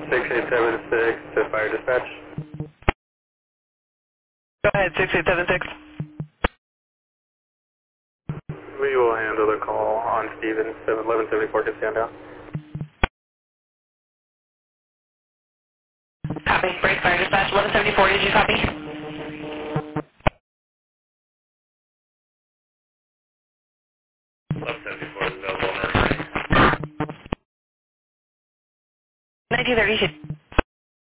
6876 to fire dispatch. Go ahead, 6876. We will handle the call on Stevens, 1174, can stand down. Copy. Break fire dispatch 1174. Did you copy? 1174 is available on our 1932.